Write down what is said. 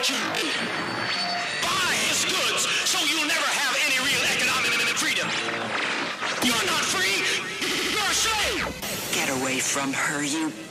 what you do. Buy his goods so you'll never have any real economic freedom. You're not free. You're a slave. Get away from her, you